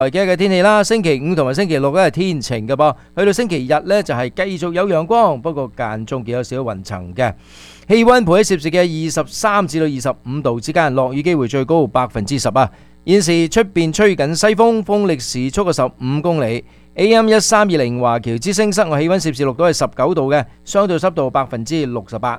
嘅天氣啦，星期五同埋星期六咧係天晴嘅噃，去到星期日咧就係繼續有陽光，不過間中見有少少雲層嘅。氣溫徘徊攝氏嘅23至到25度之間，落雨機會最高10%啊。現時出邊吹緊西風，風力時速嘅15公里。AM 1320華僑之聲室外氣溫攝氏錄到係19度嘅，相對濕度68%。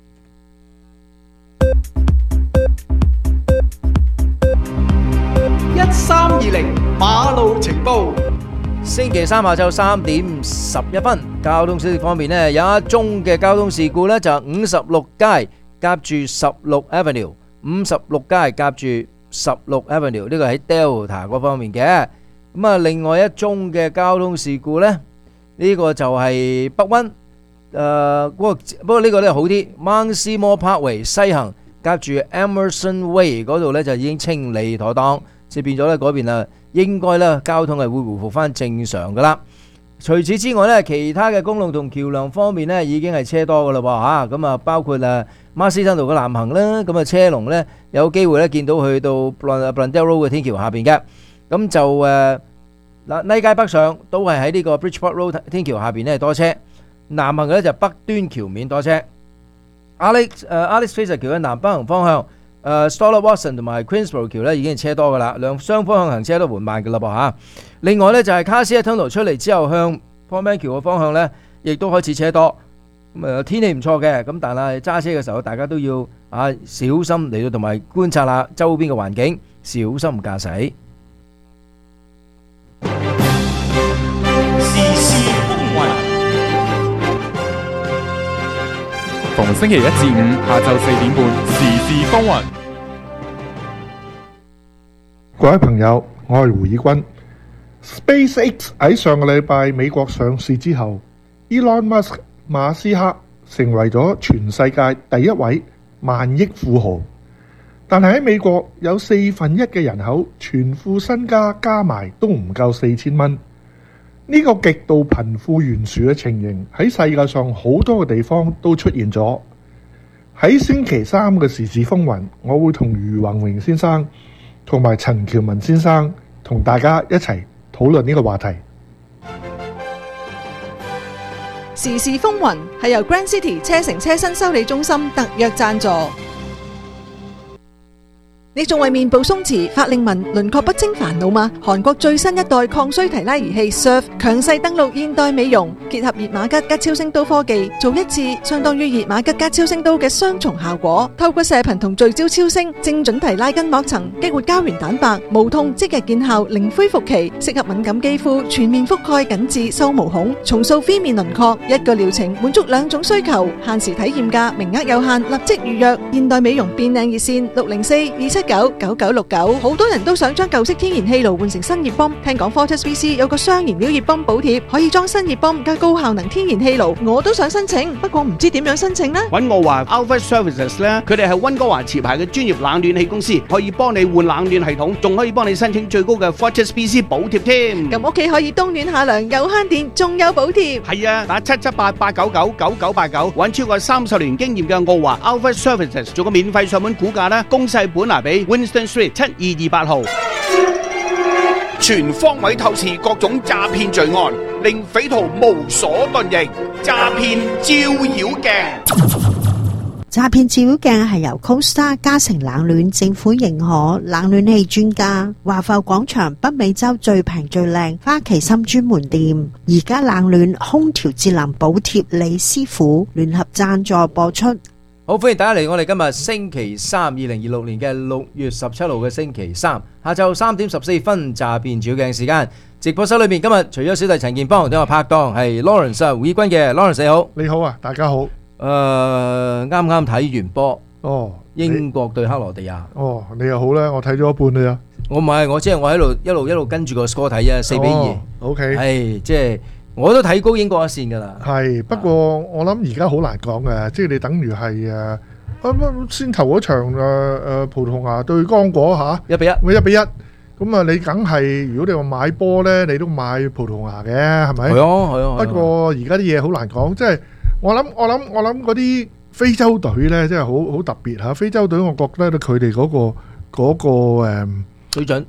1320馬路情報。 星期三下晝3點11分，交通消息方面呢，有一宗嘅交通事故呢，就56街夾住16 Avenue， 56街夾住16 Avenue， 呢個喺 Delta 嗰方面嘅。咁啊，另外一宗嘅交通事故呢，呢個就係北灣不過呢個呢好啲 Mount Parkway 西行夾住 Emerson Way 嗰度呢，就已經清理妥當，即係變咗呢嗰邊啊。應該咧交通係會回復翻正常噶啦。除此之外咧，其他嘅公路同橋梁方面咧已經係車多噶啦喎嚇。咁啊，包括馬斯登道嘅南行啦，咁啊車龍咧有機會咧見到去到 Blundell Road 嘅天橋下邊嘅。咁就呢街北上都係喺呢個 Bridgeport Road 天橋下邊咧多車。南行嘅咧就北端橋面多車。Alex Fraser 橋嘅南北行方向。Stollar Watson 同埋 Queensborough 橋咧已經係車多噶啦，雙方向行車都緩慢噶啦噃嚇。另外咧就係 Cassia Tunnel 出嚟之後向 Port Manor 橋嘅方向咧，亦都開始車多。咁天氣唔錯嘅，咁但係揸車嘅時候大家都要小心嚟到同埋觀察下周邊嘅環境，小心駕駛。 時事風雲。 逢星期一至五下晝4點半，時事風雲。 各位朋友，我係胡以軍。SpaceX 喺上個禮拜美國上市之後 ，Elon Musk 馬斯克成為咗全世界第一位萬億富豪。但係喺美國有1/4嘅人口全副身家加埋都唔夠4000蚊。呢個極度貧富懸殊嘅情形喺世界上好多嘅地方都出現咗。喺星期三嘅時事風雲，我會同余宏榮先生同埋陳喬文先生同大家一齊討論呢個話題。 時事風雲係由 Grand City 車城車身修理中心特約贊助。你仲為面部鬆弛、法令紋、輪廓不清煩惱嗎？韓國最新一代抗衰提拉儀器 Surf 強勢登陸現代美容，結合熱瑪吉加超聲刀科技，做一次相當於熱瑪吉加超聲刀嘅雙重效果。透過射頻同聚焦超聲，精準提拉筋膜層，激活膠原蛋白，無痛即日見效，零恢復期，適合敏感肌膚，全面覆蓋緊致收毛孔，重塑 V 面輪廓。一個療程滿足兩種需求，限時體驗價，名額有限，立即預約。現代美容變靚熱線604-279-9969。好多人都想將舊式天然氣爐換成新熱泵，聽講 Fortis BC 有個雙燃料熱泵補貼，可以裝新熱泵加高效能天然氣爐，我都想申請，不過唔知點樣申請呢？ 揾我話 Alpha Services 咧，佢哋係溫哥華持牌嘅專業冷暖氣公司，可以幫你換冷暖系統，仲可以幫你申請最高嘅 Fortis BC 補貼添。 咁屋企可以冬暖夏涼，又慳電，仲有補貼。 係啊，打778-899-9989，揾超過30年經驗嘅澳華 Alpha Services 做個免費上門估價啦，攻勢本拿比 Winston Street 7228號。全方位透視各種詐騙罪案，令匪徒無所遁形。詐騙照妖鏡。 詐騙照妖鏡係由 Costa 嘉誠冷暖政府認可冷暖氣專家華埠廣場北美洲最平最靚花旗參專門店，而家冷暖空調節能補貼李師傅聯合贊助播出。 好，歡迎大家嚟我哋今日星期三2026年嘅6月17號嘅星期三下晝3點14分詐騙照妖鏡時間。直播室裏面今日除咗小弟陳健邦，同我拍檔係 Lawrence 胡以軍嘅 Lawrence， 你好。 你好啊，大家好。 啱啱睇完波哦， 英國對克羅地亞。 哦，你又好啦，我睇咗一半啦。 我唔係，我即係我喺度一路跟住個 score 睇啫，4-2。 OK， 係即係我都睇高英國一線㗎啦。 係，不過我諗而家好難講嘅，即係你等於係先頭嗰場葡萄牙對剛果嚇 1-1， 咪1-1。咁啊，你梗係如果你話買波咧，你都買葡萄牙嘅，係咪？ 係啊，係啊。 不過而家啲嘢好難講，即係我諗嗰啲非洲隊咧，真係好特別嚇。非洲隊我覺得佢哋嗰個水準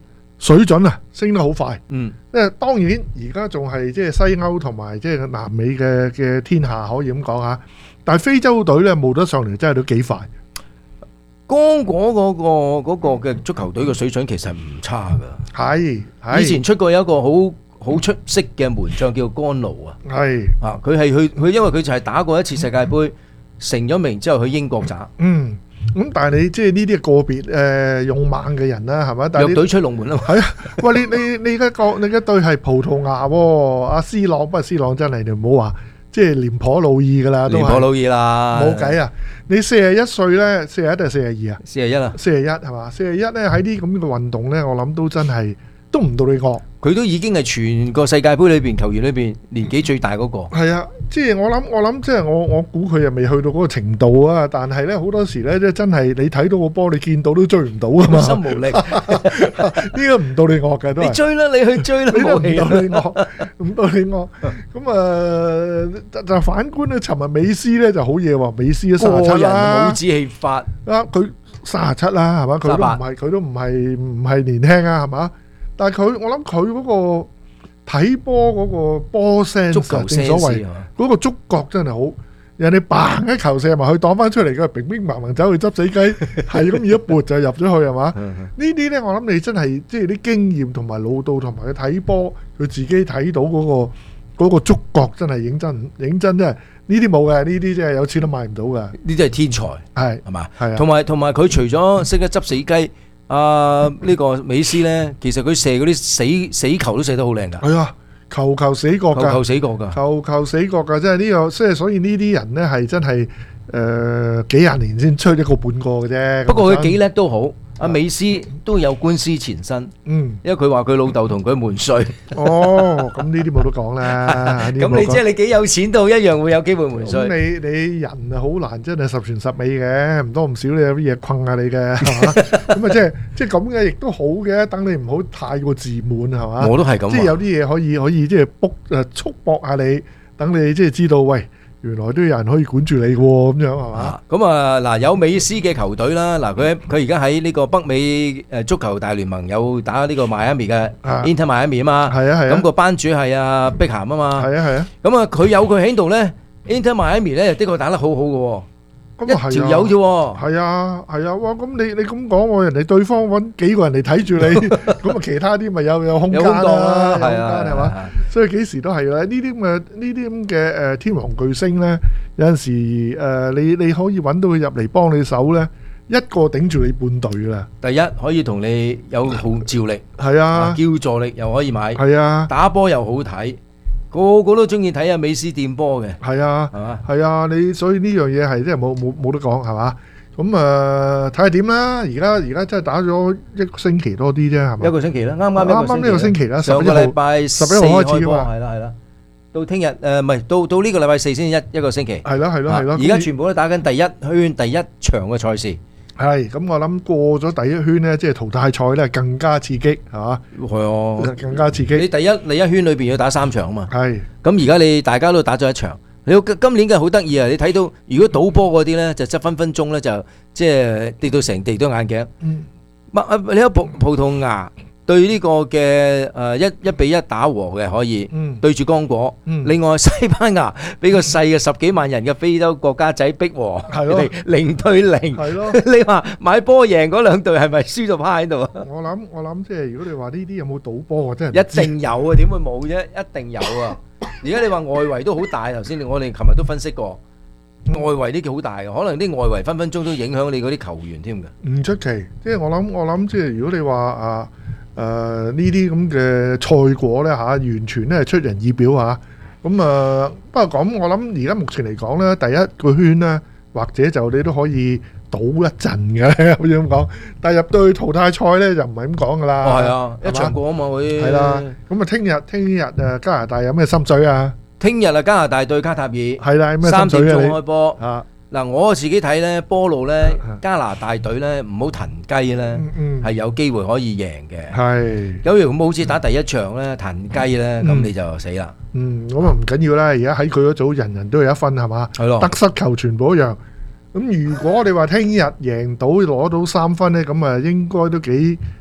水準啊升得好快。 嗯， 因為當然而家仲係即係西歐同埋即係南美嘅天下可以咁講下，但係非洲隊咧冒得上嚟真係都幾快。 剛果嗰個嘅足球隊嘅水準其實唔差噶。 係以前出過有一個好出色嘅門將叫干奴啊。 係啊，佢因為佢就係打過一次世界盃，成咗名之後去英國打。 咁但係你即係呢啲個別勇猛嘅人啦，係咪？但係弱隊出龍門啊嘛。 係啊，喂，你而家你嘅隊係葡萄牙喎，阿 C 朗，不過 C 朗真係你唔好話，即係廉頗老矣噶啦，都係廉頗老矣啦， 冇計啊！你41歲咧，41定係42啊 ？41啊 ，41係嘛？41咧喺啲咁嘅運動咧，我諗都真係都唔到你惡。 佢都已經係全個世界盃裏邊球員裏邊年紀最大嗰個。 係啊，即係我諗，即係我估佢又未去到嗰個程度啊。但係咧好多時咧，即係真係你睇到個波，你見到都追唔到啊嘛。 心無力， 呢個唔到你惡嘅都係。 你追啦，你去追啦， 唔到你惡，唔到你惡。咁就反觀咧，尋日美斯咧就好嘢喎，美斯都37啦， 冇子氣法啊，佢37啦，係嘛？佢都唔係年輕啊，係嘛？但係我諗佢嗰個睇波嗰個波聲， 足球正所謂嗰個觸覺真係好。人哋嘭一球射埋去擋翻出嚟嘅，乒乒乓乓走去執死雞，係咁一撥就入咗去係嘛？呢啲咧我諗你真係即係啲經驗同埋老道同埋佢睇波，佢自己睇到嗰個觸覺真係認真真係呢啲冇嘅，呢啲真係有錢都買唔到嘅。 呢啲係天才係嘛？ 係啊， 同埋佢除咗識得執死雞。呢個美斯咧，其實佢射嗰啲死球都射得好靚㗎。 係啊，球死角㗎， 球死角㗎， 球死角㗎，即係呢個，即係所以呢啲人咧係真係幾廿年先出一個半個嘅啫。 不過佢幾叻都好，阿美斯都有官司纏身。因為佢話佢老豆同佢瞞稅。 哦，咁呢啲冇得講啦。 咁你即係你幾有錢都一樣會有機會瞞稅。 咁你人啊好難真係十全十美嘅，唔多唔少你有啲嘢困下你嘅，係嘛？咁啊即係咁嘅，亦都好嘅。等你唔好太過自滿，係嘛？ 我都係咁。即係有啲嘢可以即係束縛下你，等你即係知道喂。原來都有人可以管住你喎，咁樣係嘛？ 咁啊嗱，有美斯嘅球隊啦，嗱佢而家喺呢個北美足球大聯盟有打呢個邁阿密嘅 Inter 邁阿密啊嘛， 係啊係啊， 咁個班主係阿碧咸啊嘛， 係啊係啊， 咁啊佢有佢喺度咧 Inter 邁阿密咧的確打得好好嘅喎。一條友啫喎， 係啊係啊，哇！咁你咁講喎，人哋對方揾幾個人嚟睇住你，咁啊其他啲咪有空間啦， 係啊， 係嘛？所以幾時都係啦。呢啲咁嘅天王巨星咧，有陣時你可以揾到佢入嚟幫你手咧，一個頂住你半隊啦。 第一可以同你有號召力， 係啊， 叫助力又可以買， 係啊， 打波又好睇。個個都中意睇阿美斯掂波嘅， 係啊，係嘛？係啊，所以呢樣嘢係真係冇得講，係嘛？咁睇下點啦。而家真係打咗一個星期多啲啫，係嘛？ 一個星期啦，啱呢個星期啦， 上個禮拜11號開始嘛，係啦，到聽日唔係到呢個禮拜4先一個星期， 係咯。 而家全部都打緊第一圈第一場嘅賽事。 係咁，我諗過咗第一圈咧，即係淘汰賽咧，更加刺激，係嘛？ 係啊， 更加刺激。 你第一圈裏邊要打3場啊嘛。 係。 咁而家你大家都打咗1場，你今年嘅好得意啊！你睇到如果賭波嗰啲咧，就分分鐘咧就即係跌到成地都眼鏡。你睇葡萄牙對呢個嘅1-1打和嘅可以，對住剛果。另外西班牙俾個細嘅10幾萬人嘅非洲國家仔逼和，0-0。 係咯。 你話買波贏嗰兩隊係咪輸到趴喺度啊？ 我諗即係如果你話呢啲有冇賭波，我真係一定有啊！點會冇啫？一定有啊！而家你話外圍都好大，頭先我哋琴日都分析過，外圍呢個好大嘅，可能啲外圍分分鐘都影響你嗰啲球員添嘅。唔出奇，即係我諗即係如果你話呢啲咁嘅賽果咧嚇，完全咧係出人意表嚇。咁不過咁我諗而家目前嚟講咧，第一個圈咧，或者就你都可以賭一陣嘅，好似咁講。但係入到去淘汰賽咧，就唔係咁講噶啦。 係啊，一場過啊嘛會。 係啦，咁啊聽日加拿大有咩心水啊？ 聽日啊加拿大對卡塔爾。 係啦，咩心水啊？ 3點鐘開波。嗱，我自己睇咧波路咧，加拿大隊咧唔好騰雞咧，係有機會可以贏嘅。 係。 假如好似打第一場咧騰雞咧，咁你就死啦。 咁啊唔緊要啦，而家喺佢嗰組人人都有一分係嘛？ 係咯。 得失球全部一樣。咁如果你話聽日贏到攞到3分咧，咁啊應該都幾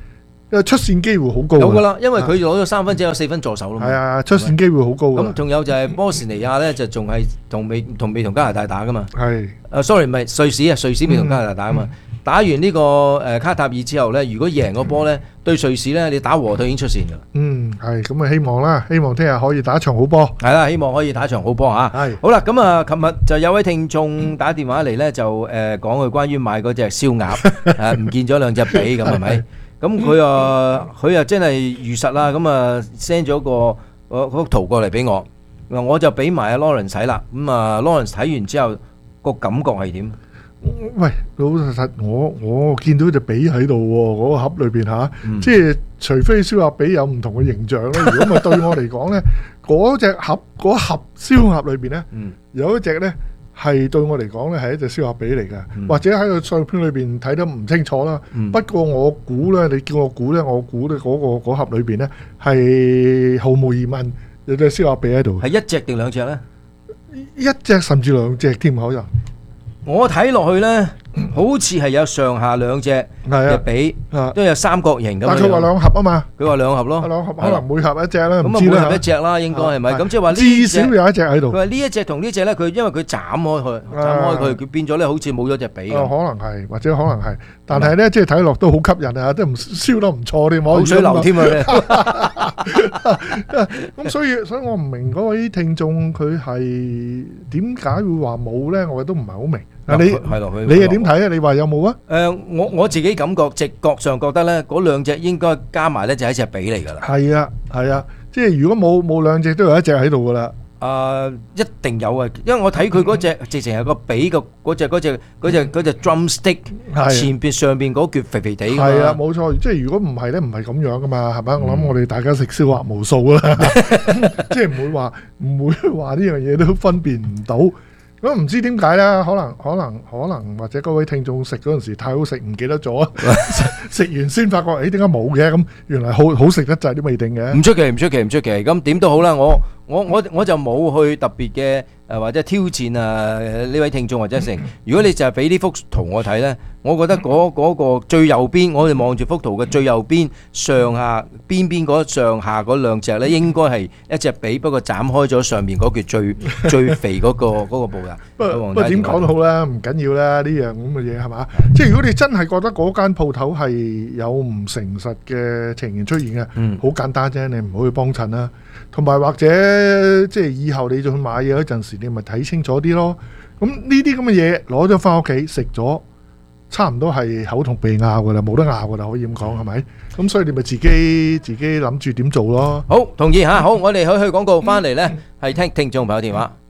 因為出線機會好高。 有㗎啦，因為佢攞咗3分，只有4分助手啦嘛。 係啊，出線機會好高。 咁仲有就係波士尼亞咧，就仲係未同加拿大打㗎嘛。 係。 sorry 唔係瑞士啊，瑞士未同加拿大打啊嘛。打完呢個卡塔爾之後咧，如果贏個波咧，對瑞士咧，你打和佢已經出線㗎啦。 係咁啊，希望啦，希望聽日可以打一場好波。 係啦，希望可以打一場好波嚇。係。好啦，咁啊，琴日就有位聽眾打電話嚟咧，就講佢關於買嗰隻燒鴨，唔見咗兩隻髀咁係咪？咁佢啊真係如實啦，咁啊 send 咗個幅圖過嚟俾我，我就俾埋阿 Lawrence 睇啦。咁啊 Lawrence 睇完之後個感覺係點？ 喂，老實我見到隻髀喺度喎，嗰個盒裏邊嚇，即係除非燒鴨髀有唔同嘅形象咧，如果唔係對我嚟講咧，嗰盒燒鴨裏邊咧，有一隻咧係對我嚟講咧係一隻燒鴨髀嚟嘅，或者喺個相片裏邊睇得唔清楚啦。不過我估咧，你叫我估咧，我估咧嗰盒裏邊咧係毫無疑問有隻燒鴨髀喺度。 係一隻定兩隻咧？ 一隻甚至兩隻添，可能。 我睇落去咧，好似係有上下兩隻嘅髀，都有三角形咁樣。 但佢話兩盒啊嘛， 佢話兩盒咯， 兩盒可能每盒一隻啦， 咁啊每盒一隻啦，應該係咪？咁即係話至少有一隻喺度。 佢話呢一隻同呢隻咧，佢因為佢斬開佢，佢變咗咧好似冇咗隻髀咁。 可能係，或者可能係，但係咧即係睇落都好吸引啊，都唔燒得唔錯添， 口水流添啊！ 咁所以我唔明嗰位聽眾佢係點解會話冇咧？我都唔係好明。你又點睇啊？你話有冇啊？ 我自己感覺直覺上覺得咧，嗰兩隻應該加埋咧就係一隻髀嚟㗎啦。 係啊，即係如果冇兩隻都有一隻喺度㗎啦。 一定有啊，因為我睇佢嗰隻直情係個髀嘅嗰隻 drumstick 前邊上邊嗰橛肥肥地。 係啊，冇錯。即係如果唔係咧，唔係咁樣㗎嘛，係咪？我諗我哋大家食燒鴨無數啦，即係唔會話呢樣嘢都分辨唔到。咁唔知點解咧？可能或者嗰位聽眾食嗰陣時太好食，唔記得咗，食完先發覺，誒點解冇嘅？咁原來好食得滯都未定嘅。 唔出奇。咁點都好啦，我就冇去特別嘅或者挑戰呢位聽眾或者成。如果你就係俾呢幅圖我睇咧，我覺得嗰個最右邊，我哋望住幅圖嘅最右邊上下邊嗰上下嗰兩隻咧，應該係一隻髀，不過斬開咗上面嗰橛最肥嗰個部嘅。 不過點講都好啦，唔緊要啦，呢樣咁嘅嘢係嘛？即係如果你真係覺得嗰間鋪頭係有唔誠實嘅情形出現嘅，好簡單啫，你唔好去幫襯啦。同埋或者即係以後你再去買嘢嗰陣時，你咪睇清楚啲咯。咁呢啲咁嘅嘢攞咗翻屋企食咗，差唔多係口同鼻拗噶啦，冇得拗噶啦，可以咁講係咪？咁所以你咪自己諗住點做咯。 好，同意嚇。好，我哋去廣告翻嚟咧，係聽眾朋友電話。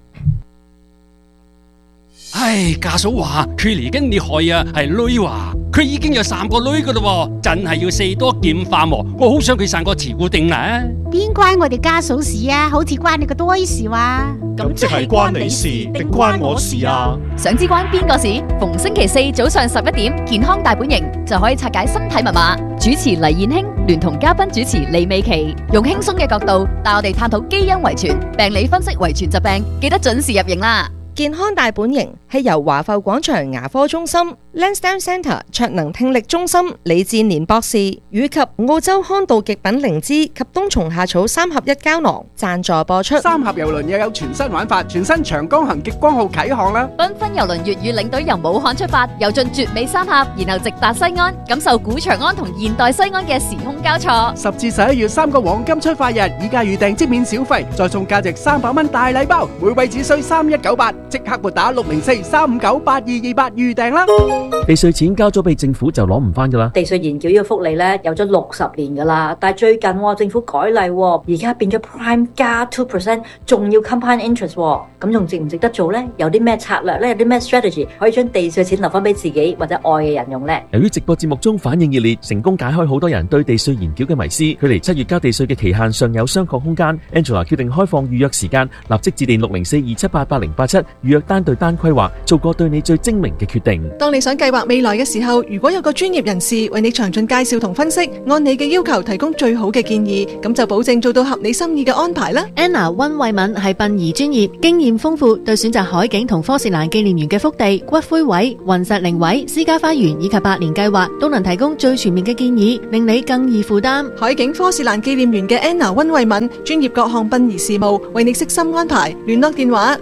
唉，家嫂話佢嚟緊你害啊，係女話佢已經有3個女噶啦，真係要四多劍化喎。我好想佢生個慈固定啊！ 邊關我哋家嫂事啊？好似關你個堆事話。 咁即係關你事定關我事啊？ 想知關邊個事？逢星期4早上11點，健康大本營就可以拆解身體密碼。主持黎燕卿聯同嘉賓主持李美琪，用輕鬆嘅角度帶我哋探討基因遺傳、病理分析遺傳疾病，記得準時入營啦！ 健康大本營係由華埠廣場牙科中心、Lansdowne Centre 卓能聽力中心李志年博士以及澳洲康道極品靈芝及冬蟲夏草3合1膠囊贊助播出。 三峽郵輪又有全新玩法，全新長江行極光號啟航啦！ 繽紛郵輪粵語領隊由武漢出發，遊進絕美三峽，然後直達西安，感受古長安同現代西安嘅時空交錯。 10至11月3個黃金出發日，以價預訂即免小費，再送價值300蚊大禮包，每位只需3198。即刻撥打604-359-8228預訂啦！ 地稅錢交咗俾政府就攞唔翻噶啦。 地稅延繳呢個福利咧有咗60年噶啦，但係最近政府改例，而家變咗 Prime 加 2%， 仲要 compound interest， 咁仲值唔值得做呢？有啲咩策略呢？有啲咩 strategy 可以將地稅錢留翻俾自己或者愛嘅人用呢？ 由於直播節目中反應熱烈，成功解開好多人對地稅延繳嘅迷思。距離7月交地稅嘅期限尚有商榷空間。Angela 決定開放預約時間，立即致電604-278-8087。預約單對單規劃，做個對你最精明嘅決定。 當你想計劃未來嘅時候，如果有個專業人士為你詳盡介紹同分析，按你嘅要求提供最好嘅建議，咁就保證做到合你心意嘅安排啦。 Anna 溫慧敏係殯儀專業，經驗豐富，對選擇海景同科士蘭紀念園嘅福地、骨灰位、雲石靈位、私家花園以及百年計劃，都能提供最全面嘅建議，令你更易負擔。 海景科士蘭紀念園嘅 Anna 溫慧敏，專業各項殯儀事務，為你悉心安排。聯絡電話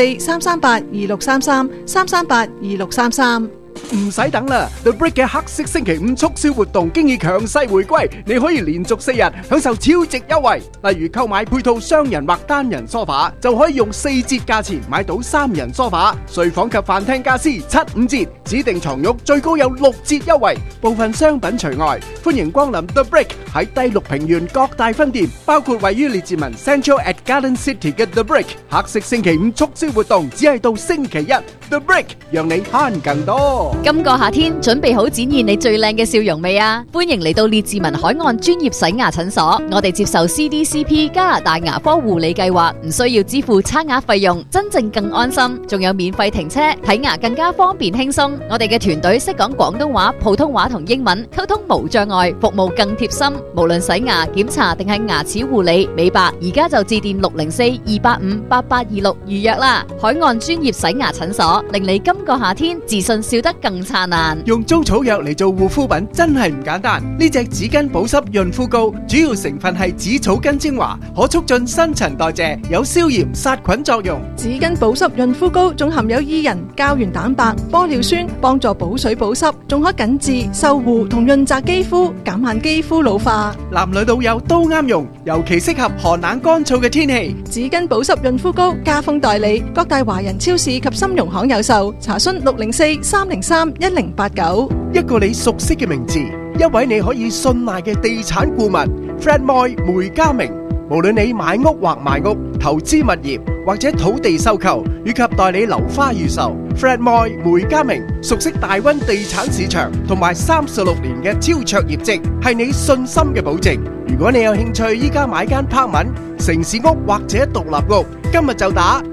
604-338-2633，338-2633。 唔使等啦 ，The Brick 嘅黑色星期五促銷活動經已強勢回歸，你可以連續4日享受超值優惠。例如購買配套雙人或單人梳化，就可以用4折價錢買到3人梳化。睡房及飯廳家私7-5折，指定床褥最高有6折優惠，部分商品除外。歡迎光臨 The Brick 喺第6平原各大分店，包括位於列治文 Central at Garden City 嘅 The Brick 黑色星期五促銷活動，只係到星期一。The Brick 讓你慳更多。 今個夏天準備好展現你最靚嘅笑容未啊？歡迎嚟到列治文海岸專業洗牙診所，我哋接受 CDCP 加拿大牙科護理計劃，唔需要支付差額費用，真正更安心，仲有免費停車，睇牙更加方便輕鬆。我哋嘅團隊識講廣東話、普通話同英文，溝通無障礙，服務更貼心。無論洗牙、檢查定係牙齒護理、美白，而家就致電604-285-8826預約啦。海岸專業洗牙診所，令你今個夏天自信笑得更燦爛。 用租草藥嚟做護膚品真係唔簡單。呢隻紙巾保濕潤膚膏主要成分係紫草根精華，可促進新陳代謝，有消炎殺菌作用。 紙巾保濕潤膚膏仲含有伊人、膠原蛋白、玻尿酸，幫助補水補濕，仲可緊致、修護同潤澤肌膚，減慢肌膚老化。 男女老幼都啱用，尤其適合寒冷乾燥嘅天氣。 紙巾保濕潤膚膏加封代理，各大華人超市及金融行有售。查詢604-303-1089。 一個你熟悉嘅名字，一位你可以信賴嘅地產顧問 Fred Moy 梅家明。無論你買屋或賣屋、投資物業或者土地收購，以及代理樓花預售， Fred Moy 梅家明熟悉大溫地產市場同埋36年嘅超卓業績，係你信心嘅保證。如果你有興趣依家買間 apartment、城市屋或者獨立屋，今日就打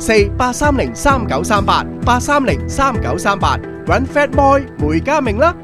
604-830-3938 830-3938揾 Fred Moy 梅家明啦。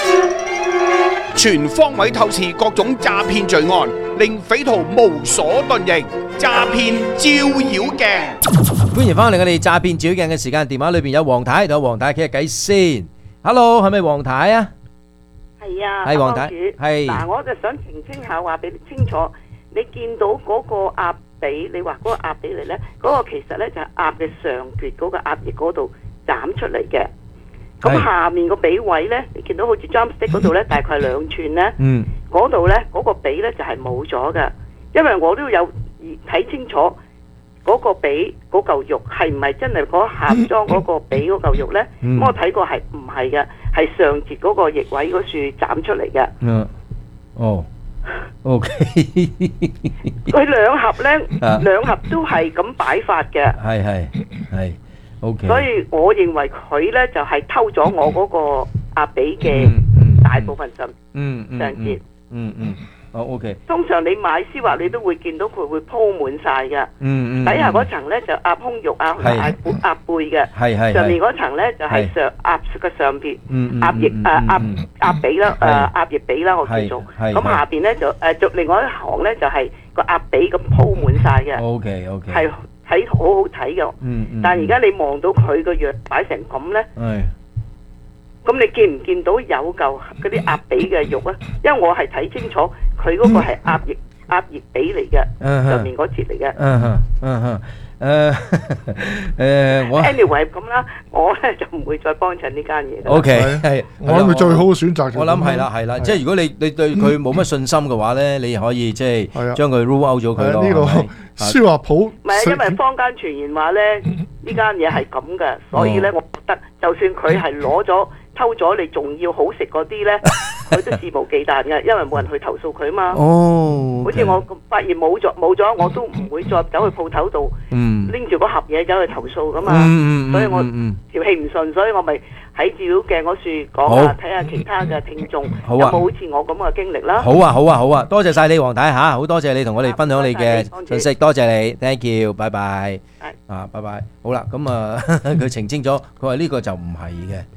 全方位透視各種詐騙罪案，令匪徒無所遁形。詐騙照妖鏡， 歡迎翻嚟我哋詐騙照妖鏡嘅時間，電話裏邊有黃太，同黃太傾下偈先。Hello， 係咪黃太啊？ 係啊， 係黃太，係。 嗱，我就想澄清下，話俾你清楚，你見到嗰個鴨髀，你話嗰個鴨髀嚟咧，嗰個其實咧就係鴨嘅上橛嗰個鴨翼嗰度斬出嚟嘅。咁下面個髀位咧，你見到好似 drumstick 嗰度咧，大概2寸咧，嗰度咧嗰個髀咧就係冇咗嘅，因為我都有睇清楚嗰個髀嗰嚿肉係唔係真係嗰下裝嗰個髀嗰嚿肉咧？咁我睇過係唔係嘅，係上節嗰個翼位嗰處斬出嚟嘅。 哦 ，OK。 佢兩盒咧，兩盒都係咁擺法嘅。 係。Okay. 所以我認為佢咧就係偷咗我嗰個鴨髀嘅大部分上節。 OK。 通常你買絲襪你都會見到佢會鋪滿晒嘅。底下嗰層咧就鴨胸肉啊、鴨背嘅。係。上面嗰層咧就係鴨嘅上邊，鴨翼鴨髀啦，鴨翼髀啦，我叫做。咁下邊咧就另外一行咧就係個鴨髀咁鋪滿晒嘅。 OK。 係。睇好好睇嘅，但係而家你望到佢個樣擺成咁咧，咁你見唔見到有嚿嗰啲鴨髀嘅肉啊？因為我係睇清楚佢嗰個係鴨翼髀嚟嘅，上面嗰節嚟嘅。我 anyway 咁啦，我咧就唔會再幫襯呢間嘢。 OK， 係， 我諗佢最好嘅選擇。 我諗係啦，即係如果你對佢冇乜信心嘅話咧，你可以即係將佢 rule out 咗佢咯。呢個舒華普唔係啊，因為坊間傳言話咧呢間嘢係咁嘅，所以咧我覺得就算佢係攞咗偷咗，你仲要好食嗰啲咧，佢都肆無忌憚嘅，因為冇人去投訴佢啊嘛。 哦， 好似我發現冇咗，我都唔會再走去鋪頭度拎住嗰盒嘢走去投訴噶嘛。所以我條氣唔順，所以我咪喺照妖鏡嗰處講下，睇下其他嘅聽眾有冇好似我咁嘅經歷啦。 好啊，多謝晒你黃太嚇，好多謝你同我哋分享你嘅信息，多謝你 ，thank you，拜拜。拜拜。好啦，咁佢澄清咗，佢話呢個就唔係嘅。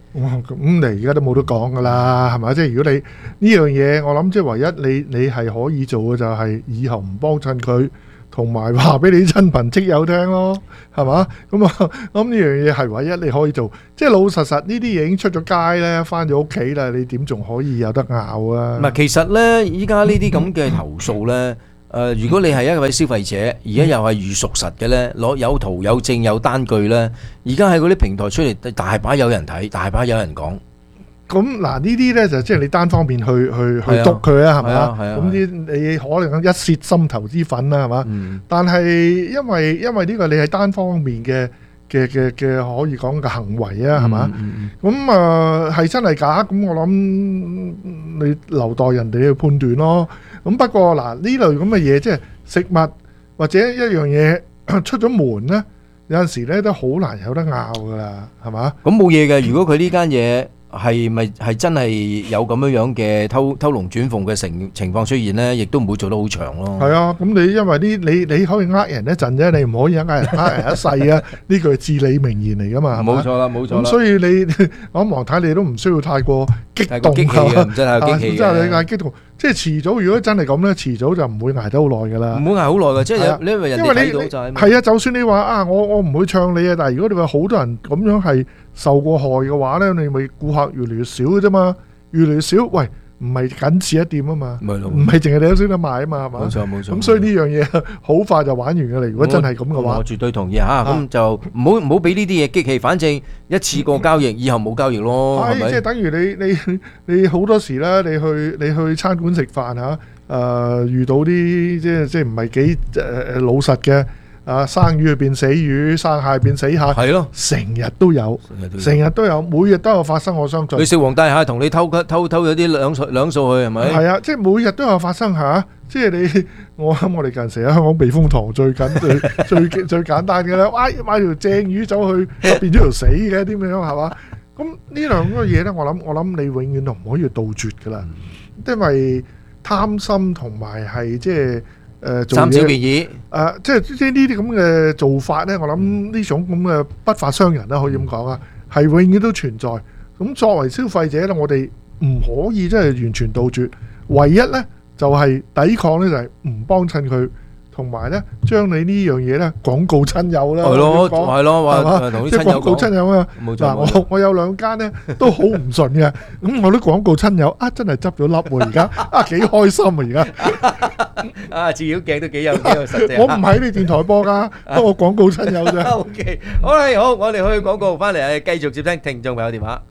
咁你而家都冇得講噶啦，係咪？即係如果你呢樣嘢，我諗即係唯一你係可以做嘅就係以後唔幫襯佢，同埋話俾你親朋戚友聽咯，係嘛？咁啊，咁呢樣嘢係唯一你可以做。即係老實實呢啲嘢已經出咗街咧，翻咗屋企啦，你點仲可以有得拗啊？ 唔係，其實咧，依家呢啲咁嘅投訴咧。如果你係一位消費者，而家又係預屬實嘅呢，攞有圖有證有單據呢，而家喺嗰啲平台出嚟，大把有人睇，大把有人講。 咁嗱呢啲呢，就即係你單方面去督佢啊，係咪啊？咁啲你可能一泄心頭之憤啦，係嘛？但係因為呢個你係單方面嘅可以講嘅行為啊，係嘛？咁係真係假？咁我諗你留待人哋去判斷咯。咁不過嗱呢類咁嘅嘢，即係食物或者一樣嘢出咗門咧，有陣時咧都好難有得拗噶啦，係嘛？ 咁冇嘢嘅，如果佢呢間嘢係咪係真係有咁樣嘅偷龍轉鳳嘅情況出現咧，亦都唔會做得好長咯。 係啊，咁你因為你可以呃人一陣啫，你唔可以呃人一世啊！呢句係至理名言嚟噶嘛，係嘛？ 冇錯啦，冇錯啦。 咁所以我諗黃太你都唔需要太過激動啊，唔真係激氣嘅。 真係你嗌激動。即係遲早，如果真係咁咧，遲早就唔會捱得好耐噶啦。 唔會捱好耐嘅，即係因為人哋睇到就係。 係啊，就算你話啊，我唔會唱你啊，但係如果你話好多人咁樣係受過害嘅話咧，你咪顧客越嚟越少嘅啫嘛，越嚟越少。喂，唔係僅此一店啊嘛，唔係淨係你都識得賣啊嘛，係嘛？冇錯冇錯。咁所以呢樣嘢好快就玩完嘅啦。如果真係咁嘅話， 我絕對同意嚇。咁就唔好俾呢啲嘢激氣，反正一次過交易，以後冇交易咯。係咪？ 即係等於你好多時咧，你去餐館食飯嚇，遇到啲即係唔係幾老實嘅。生魚去變死魚，生蟹變死蟹， 係咯， 成日都有，每日都有發生。我相信你食皇帝蟹同你偷咗啲兩數去係咪？ 係啊，即係每日都有發生嚇。即係我哋近時喺香港避風塘最簡單嘅啦，買條正魚走去變咗條死嘅點樣係嘛？咁呢兩個嘢咧，我諗你永遠都唔可以杜絕噶啦，因為貪心同埋係即係。 三小便宜， 即係呢啲咁嘅做法咧，我諗呢種咁嘅不法商人啦，可以咁講啊，係永遠都存在。咁作為消費者咧，我哋唔可以真係完全杜絕，唯一咧就係抵抗咧，就係唔幫襯佢，同埋咧將你呢樣嘢咧廣告親友啦， 係咯，話同啲親友講， 廣告親友啊。嗱，我有兩間咧都好唔順嘅，咁我啲廣告親友真係執咗笠喎，而家幾開心啊而家。 照妖鏡都幾有實際。 我唔喺你電台播㗎，不過廣告親友啫。 OK， 好啦，好，我哋去廣告翻嚟，繼續接聽聽眾朋友電話。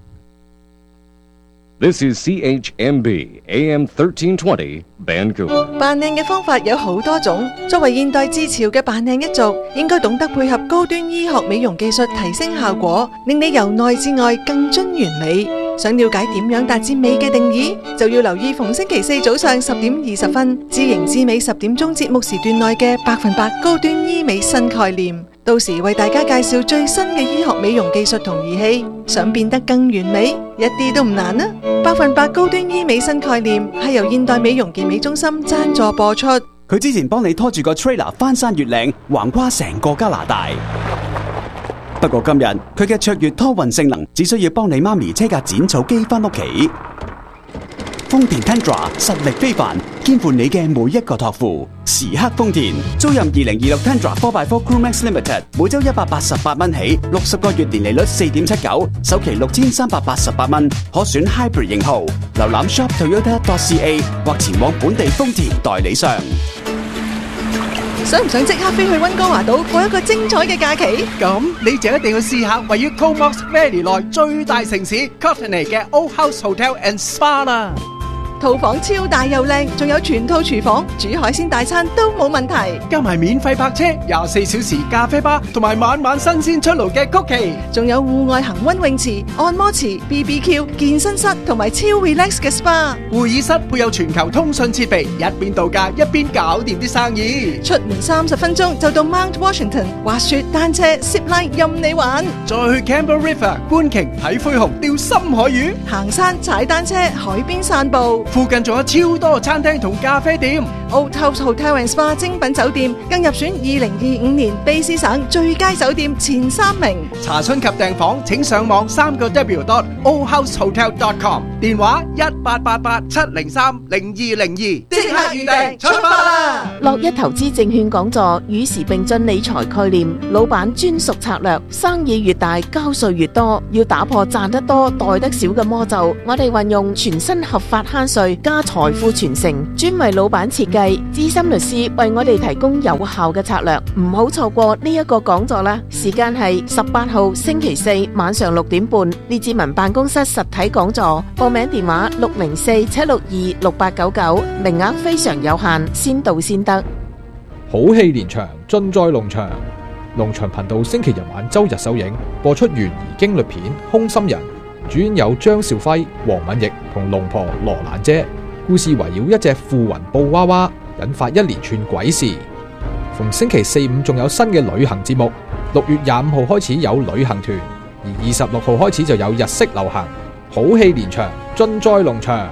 This is CHMB AM 1320 Vancouver。 扮靚嘅方法有好多種，作為現代至潮嘅扮靚一族，應該懂得配合高端醫學美容技術提升效果，令你由內至外更臻完美。想了解點樣達至美嘅定義，就要留意逢星期四早上10點20分，知型知美10點鐘節目時段內嘅100%高端醫美新概念。到時為大家介紹最新嘅醫學美容技術同儀器，想變得更完美，一啲都唔難啊！100%高端醫美新概念係由現代美容健美中心贊助播出。 佢之前幫你拖住個 trailer 翻山越嶺，橫跨成個加拿大。不過今日佢嘅卓越拖運性能，只需要幫你媽咪車架剪草機翻屋企。豐田 Tundra 實力非凡，肩負你嘅每一個託付。時刻豐田，租任2026 Tundra 4x4 Crewmax Limited， 每周188蚊起，60個月年利率4.79%，首期6388蚊，可選 Hybrid 型號。瀏覽 shoptoyota.ca 或前往本地豐田代理商。 想唔想即刻飛去溫哥華島過一個精彩嘅假期？ 咁你就一定要試下位於 Comox Valley 內最大城市 Courtenay 嘅 Old House Hotel and Spa 啦。 套房超大又靚，仲有全套廚房，煮海鮮大餐都冇問題。 加埋免費泊車、24小時咖啡吧，同埋晚晚新鮮出爐嘅曲奇， 仲有戶外恒溫泳池、按摩池、BBQ、健身室同埋超 relax 嘅 SPA。 會議室配有全球通訊設備，一邊度假一邊搞掂啲生意。 出門30分鐘就到 Mount Washington， 滑雪、單車、zip line 任你玩。 再去 Campbell River 觀鯨、睇灰熊、釣深海魚， 行山、踩單車、海邊散步。 附近仲有超多餐廳同咖啡店， Old House Hotel and Spa 精品酒店，更入選2025年卑詩省最佳酒店前3名。 查詢及訂房請上網3w.oldhousehotel.com， 電話1888-703-0202，即刻預訂，出發啦！ 樂一投資證券講座與時並進理財概念，老闆專屬策略，生意越大交稅越多，要打破賺得多袋得少嘅魔咒。我哋運用全新合法慳稅加財富傳承，專為老闆設計，資深律師為我哋提供有效嘅策略，唔好錯過呢一個講座啦！時間係18號星期四晚上6點半，列治文辦公室實體講座，報名電話604-762-6899，名額非常有限，先到先得。 好戲連場，盡在農場。農場頻道星期日晚周日首映，播出懸疑驚慄片《空心人》，主演有張兆輝、黃敏奕同龍婆羅蘭姐。故事圍繞一隻附雲布娃娃，引發一連串鬼事。逢星期四五仲有新嘅旅行節目，6月25號開始有旅行團，而26號開始就有日式流行。好戲連場，盡在農場。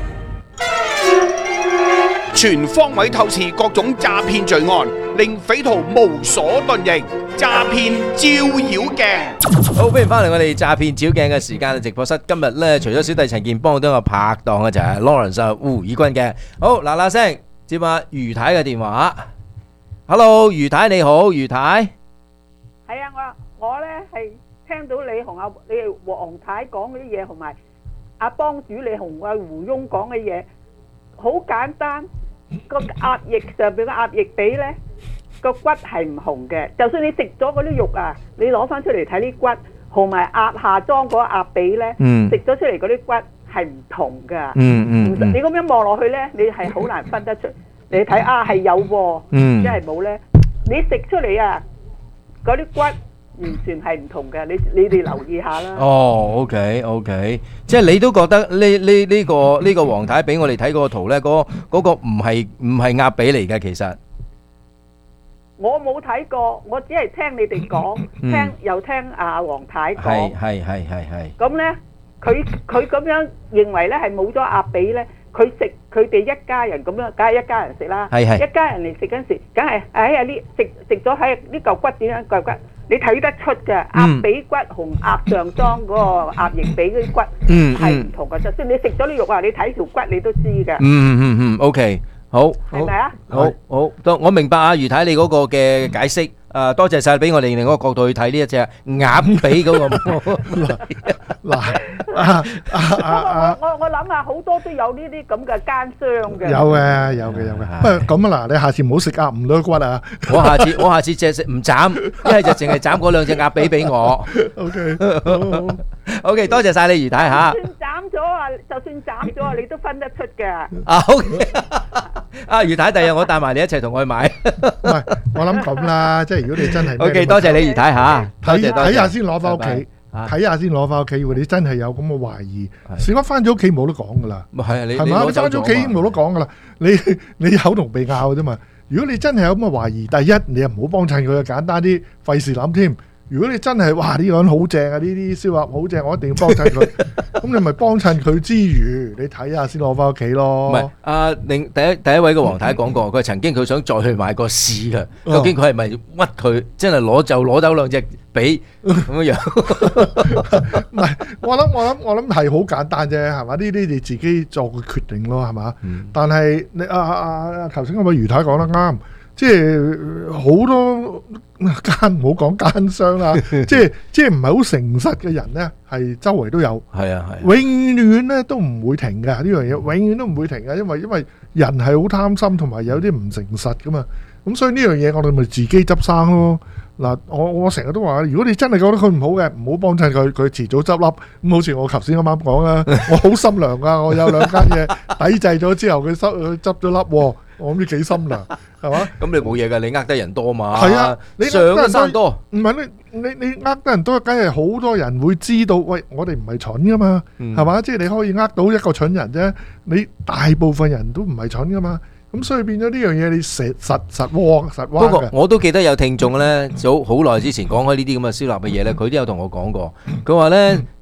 全方位透視各種詐騙罪案，令匪徒無所遁形。詐騙照妖鏡。 好，歡迎翻嚟我哋詐騙照鏡嘅時間嘅直播室。今日咧，除咗小弟陳健邦，都有拍檔嘅就係 Lawrence 胡以軍嘅。好，嗱聲接下余太嘅電話。Hello， 余太你好，余太。 係啊，我咧係聽到你同你黃太講嗰啲嘢，同埋阿幫主你同阿胡翁講嘅嘢，好簡單。個鴨翼上邊嘅鴨翼髀咧，個骨係唔紅嘅。就算你食咗嗰啲肉啊，你攞翻出嚟睇啲骨，同埋鴨下裝嗰個鴨髀咧，食咗出嚟嗰啲骨係唔同噶。你咁樣望落去咧，你係好難分得出。你睇係有喎，即係冇咧。你食出嚟啊，嗰啲骨完全係唔同嘅。你哋留意下啦。 哦 ，OK， 即係你都覺得呢個黃太俾我哋睇嗰個圖咧，嗰個唔係鴨髀嚟嘅，其實。 我冇睇過，我只係聽你哋講，又聽阿黃太講。 係。 咁咧，佢咁樣認為咧係冇咗鴨髀咧，佢哋一家人咁樣，梗係一家人食啦。係。一家人嚟食嗰陣時，梗係食咗喺呢嚿骨點樣嚿骨。你睇得出嘅鴨髀骨同鴨上裝嗰個鴨翼髀嗰啲骨係唔同嘅，就算你食咗啲肉啊，你睇條骨你都知嘅。 OK， 好， 係咪啊？ 好，我明白啊，余太你嗰個嘅解釋，多謝晒俾我哋另一個角度去睇呢一隻鴨髀嗰個。 我諗下好多都有呢啲咁嘅奸商嘅。 有嘅。不過咁啊嗱，你下次唔好食鴨唔到骨啊！ 我下次淨係食唔斬，一係就淨係斬嗰兩隻鴨髀俾我。OK， 多謝晒你余太吓。 就算斬咗啊，你都分得出嘅。 OK， 余太，第日我帶埋你一齊同我去買。 唔係，我諗咁啦，即係如果你真係 OK， 多謝你余太吓， 睇下先攞翻屋企。睇下先攞翻屋企，如果你真係有咁嘅懷疑，事關翻咗屋企冇得講噶啦。 係啊，你翻咗屋企已經冇得講噶啦。你口同鼻拗嘅啫嘛。如果你真係有咁嘅懷疑，第一你又唔好幫襯佢，簡單啲，費事諗添。如果你真係哇呢個人好正啊，呢啲燒鴨好正，我一定要幫襯佢。咁你咪幫襯佢之餘，你睇下先攞翻屋企咯。 唔係第一位嘅黃太講過，佢曾經佢想再去買個試嘅，究竟佢係咪屈佢，真係攞走兩隻髀咁樣？ 唔係，我諗係好簡單啫，係嘛？呢啲你自己作個決定咯，係嘛？但係你頭先嗰位余太講得啱。即係好多唔好講奸商啦，即係唔係好誠實嘅人咧，係周圍都有。係啊，永遠咧都唔會停嘅呢樣嘢，永遠都唔會停嘅，因為人係好貪心，同埋有啲唔誠實噶嘛。咁所以呢樣嘢我哋咪自己執生咯。嗱，我成日都話，如果你真係覺得佢唔好嘅，唔好幫襯佢，佢遲早執笠。咁好似我頭先啱啱講啦，我好心良噶，我有兩間嘢抵制咗之後，佢執咗笠。我唔知幾心涼，係嘛？咁你冇嘢㗎，你呃得人多嘛？係啊，你上得山多。唔係你呃得人多，梗係好多人會知道。喂，我哋唔係蠢㗎嘛，係嘛？即係你可以呃到一個蠢人啫，你大部分人都唔係蠢㗎嘛。咁所以變咗呢樣嘢，你實窩嘅。不過我都記得有聽眾咧，早好耐之前講開呢啲咁嘅燒臘嘅嘢咧，佢都有同我講過。佢話咧，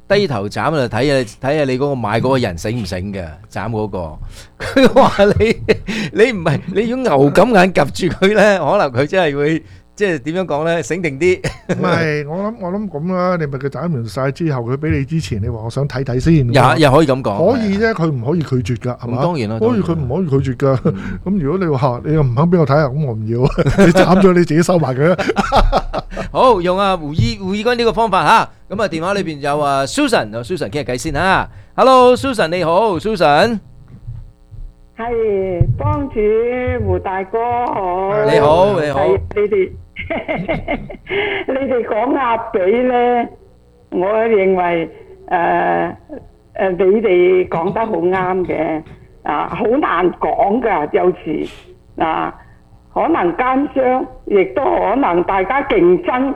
低頭斬就睇下你嗰個買嗰個人醒唔醒嘅，斬嗰個。佢話你唔係你用牛咁眼夾住佢咧，可能佢真係會即係點樣講咧，醒定啲。 唔係，我諗咁啦，你咪佢斬完晒之後，佢俾你之前，你話我想睇睇先。 又可以咁講， 可以啫，佢唔可以拒絕㗎，係嘛？ 當然啦， 可以佢唔可以拒絕㗎。咁如果你話你又唔肯俾我睇下，咁我唔要，你斬咗你自己收埋佢。 好，用阿胡義軍呢個方法嚇。咁啊，電話裏邊有啊 Susan 傾下偈先嚇。Hello Susan 你好 Susan。 係幫主胡大哥好。 你好。 係你哋講鴨髀咧，我認為你哋講得好啱嘅，好難講㗎，有時可能奸商，亦都可能大家競爭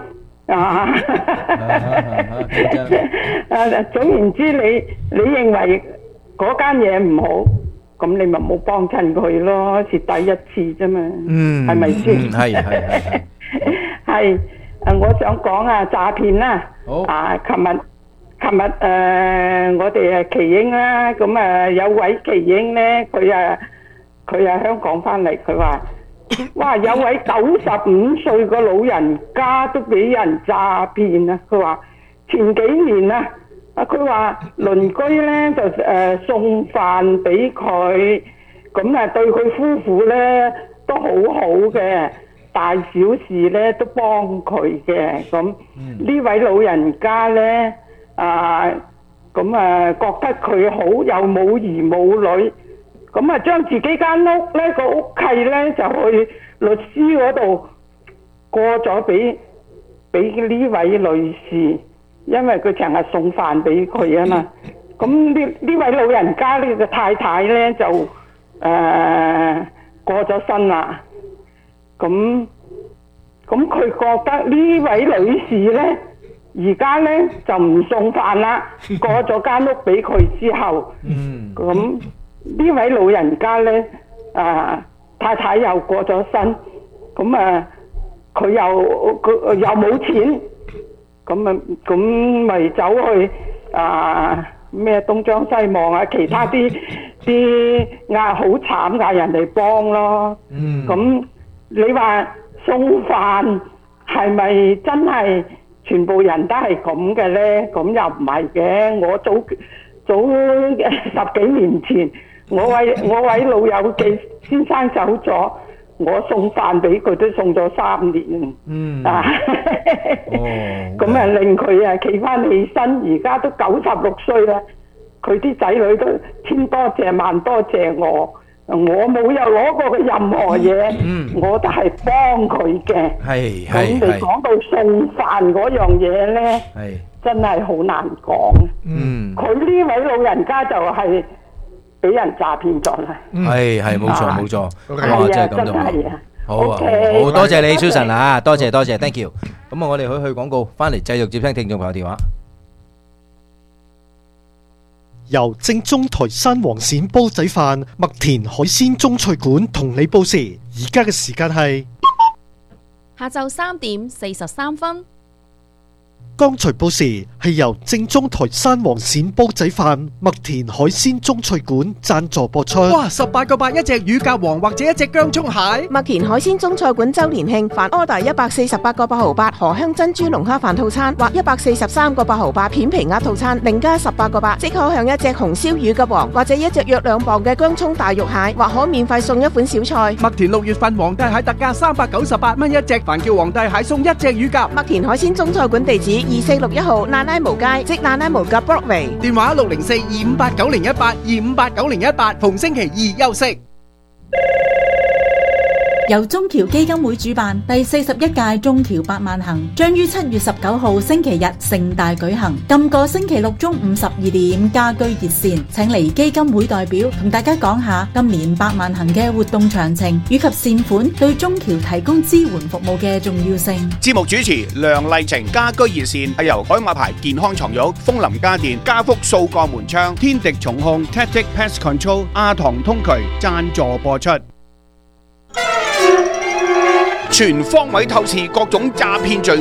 總言之，你認為嗰間嘢唔好，咁你咪冇幫襯佢咯，蝕底一次啫嘛，係咪先？係。係我想講詐騙啦，琴日我哋奇英啦，咁有位奇英咧，佢香港翻嚟，佢話哇有位95歲個老人家都俾人詐騙啊！佢話前幾年啊，佢話鄰居咧就送飯俾佢，咁對佢夫婦咧都好好嘅。大小事咧都幫佢嘅，咁呢位老人家咧覺得佢好有母兒母女，咁將自己間屋咧個屋契咧就去律師嗰度過咗俾呢位女士，因為佢成日送飯俾佢啊嘛。咁呢位老人家呢個太太咧就過咗身啦。咁佢覺得呢位女士咧，而家咧就唔送飯啦，過咗間屋俾佢之後，咁呢位老人家咧，太太又過咗身，咁佢又冇錢，咁咪走去咩東張西望啊，其他啲好慘嘅人嚟幫咯，咁。你話送飯係咪真係全部人都係咁嘅咧？咁又唔係嘅。我早10幾年前，我位老友記先生走咗，我送飯俾佢都送咗3年。咁令佢企翻起身，而家都96歲啦。佢啲仔女都千多謝萬多謝我。我冇有攞過佢任何嘢，我就係幫佢嘅。咁你講到送飯嗰樣嘢咧，真係好難講。佢呢位老人家就係俾人詐騙咗啦。 係冇錯。哇，真係咁就好啊！好多謝你 Susan 啊，多謝 ，thank you。咁我哋去廣告，翻嚟繼續接聽聽眾朋友電話。 由正宗台山黃鱔煲仔飯、麥田海鮮中菜館同你報時，而家嘅時間係下晝3點43分。 剛才報時係由正宗台山黃鱔煲仔飯、麥田海鮮中菜館贊助播出。 哇！18個8一隻乳鴿王或者一隻薑蔥蟹。 麥田海鮮中菜館周年慶，凡 order 148個8毫8河香珍珠龍蝦飯套餐或143個8毫8片皮鴨套餐，另加18個8，即可享一隻紅燒乳鴿王或者一隻約2磅嘅薑蔥大肉蟹，或可免費送一款小菜。 麥田6月份皇帝蟹特價398蚊一隻，凡叫皇帝蟹送一隻乳鴿。 麥田海鮮中菜館地址2461號蘭拉毛街，即蘭拉毛嘅 Broadway。 電話604-258-9018258，逢星期二休息。 由中僑基金會主辦第41屆中僑百萬行將於7月19號星期日盛大舉行。今個星期六中午12點家居熱線，請嚟基金會代表同大家講下今年百萬行嘅活動詳情以及善款對中僑提供支援服務嘅重要性。 節目主持梁麗晴，家居熱線係由海馬牌健康床褥、楓林家電、家福數個門窗、天敵重控、Tactic Pest Control、阿唐通渠贊助播出。全方位透視各種詐騙罪案，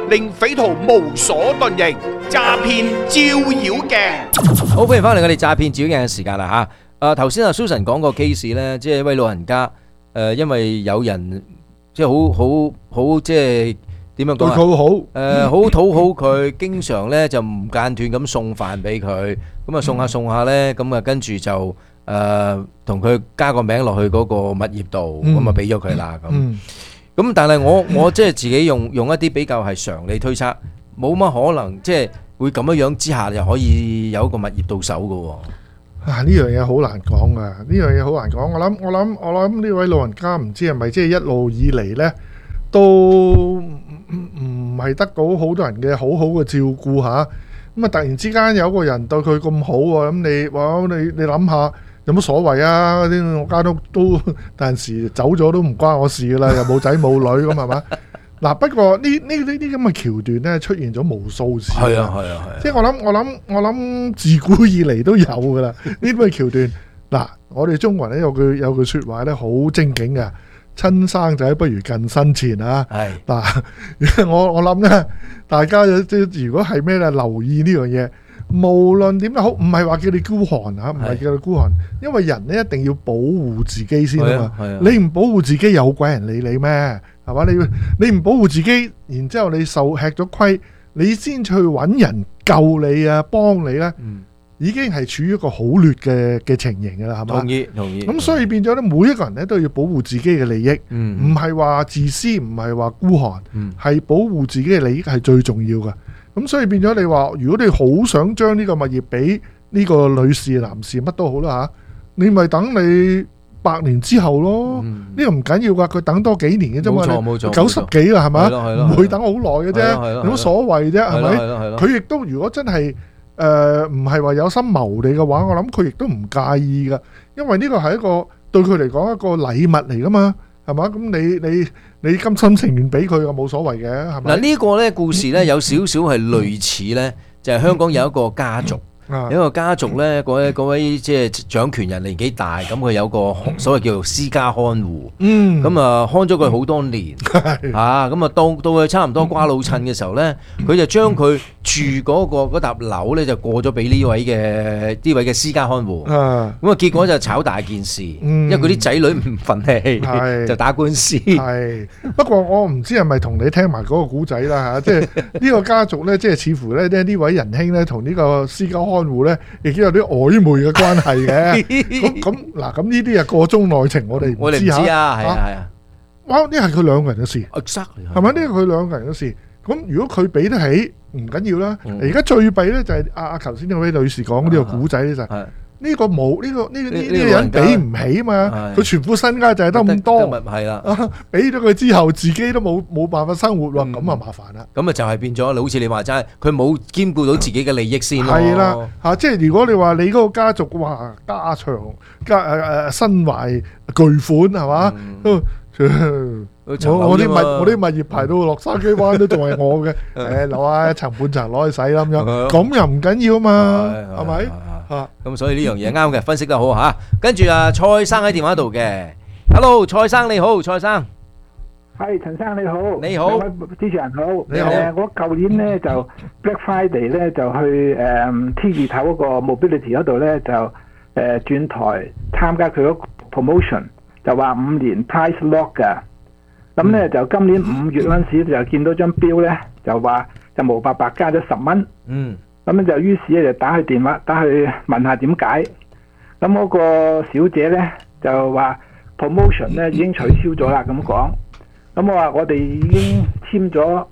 令匪徒無所遁形，詐騙照妖鏡。 好，歡迎翻嚟我哋詐騙照妖鏡嘅時間啦嚇。頭先阿 Susan 講個 case 咧，即係一位老人家因為有人即係好即係點樣講啊？ 對佢好， 好討好佢，經常咧就唔間斷咁送飯俾佢，咁啊送下咧，咁啊跟住就同佢加個名落去嗰個物業度，咁啊俾咗佢啦咁。咁但係我即係自己用一啲比較係常理推測，冇乜可能即係會咁樣之下就可以有一個物業到手㗎喎。 呢樣嘢好難講噶，呢樣嘢好難講。我諗呢位老人家唔知係咪即係一路以嚟呢都唔係得到好多人嘅好好嘅照顧吓。咁啊突然之間有個人對佢咁好喎，咁你諗下有乜所謂啊？我間屋都有陣時走咗都唔關我事噶啦，又冇仔冇女咁係嘛？嗱，不過呢啲咁嘅橋段咧出現咗無數次。係啊，即係我諗自古以嚟都有噶啦。呢啲咁嘅橋段，嗱，我哋中國人咧有句説話咧好精警嘅，親生仔不如近身錢啊。係嗱，我諗咧，大家如果係咩咧，留意呢樣嘢。無論點都好，唔係話叫你孤寒嚇，唔係叫你孤寒，因為人咧一定要保護自己先啊嘛。你唔保護自己，有鬼人理你咩？係嘛？你唔保護自己，然之後你吃咗虧，你先去揾人救你啊，幫你咧，已經係處於一個好劣嘅情形㗎啦，係嘛？同意。咁所以變咗咧，每一個人咧都要保護自己嘅利益，唔係話自私，唔係話孤寒，係保護自己嘅利益係最重要嘅。咁所以變咗你話，如果你好想將呢個物業俾呢個女士、男士乜都好啦嚇，你咪等你100年之後咯。呢個唔緊要噶，佢等多幾年嘅啫嘛。冇錯，90幾啦係咪？唔會等好耐嘅啫，有乜所謂啫？係咪？佢亦都如果真係唔係話有心謀你嘅話，我諗佢亦都唔介意噶，因為呢個係一個對佢嚟講一個禮物嚟噶嘛。係嘛？咁你甘心情願俾佢又冇所謂嘅，係咪？嗱，呢個咧故事咧有少少係類似咧，就係香港有一個家族，有一個家族咧，嗰位即係掌權人年紀大，咁佢有個所謂叫做私家看護，咁啊看咗佢好多年，咁啊到佢差唔多瓜老襯嘅時候咧，佢就將佢住嗰笪樓咧就過咗俾呢位嘅私家看護，咁啊結果就炒大件事，因為佢啲仔女唔忿氣，就打官司。係不過我唔知係咪同你聽埋嗰個古仔啦嚇，即係呢個家族咧，即係似乎咧呢位仁兄咧同呢個私家看護咧，亦都有啲曖昧嘅關係嘅。咁嗱，咁呢啲啊個中內情，我哋唔知啊。係啊。哇！呢係佢兩個人嘅事，係咪？呢係佢兩個人嘅事。咁如果佢俾得起，唔緊要啦。而家最弊咧就係頭先呢位女士講呢個古仔咧就係呢個冇呢個人俾唔起啊嘛。佢全副身家就係得咁多，係啦。俾咗佢之後，自己都冇辦法生活喎，咁啊麻煩啦。咁啊就係變咗，好似你話齋，佢冇兼顧到自己嘅利益先咯。係啦，即係如果你話你嗰個家族哇家長身懷巨款係嘛？我啲物業排到落筲箕灣都仲係我嘅，攞一層半層攞去洗啦咁樣，咁又唔緊要啊嘛，係咪？咁所以呢樣嘢啱嘅，分析得好嚇。跟住蔡生喺電話度嘅 ，Hello， 蔡生你好，蔡生， 係陳生你好， 你好， 主持人好， 你好。 我舊年咧就 Black Friday 咧就去T 字頭嗰個 Mobility 嗰度咧就轉台參加佢嗰個 promotion，就話5年 price lock 㗎。咁咧就今年5月嗰陣時就見到張標咧，就話就毛伯伯加咗10蚊。咁就於是咧就打去電話，打去問下點解。咁嗰個小姐咧就話 promotion 咧已經取消咗啦，咁講。咁我話我哋已經簽咗